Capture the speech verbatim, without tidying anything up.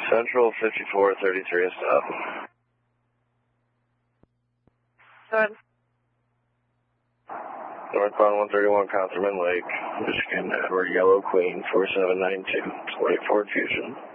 Central fifty-four thirty-three, stop. Good. Northbound one thirty-one, Counterman Lake, Michigan, Edward Yellow Queen, four seven nine two, twenty Ford Fusion.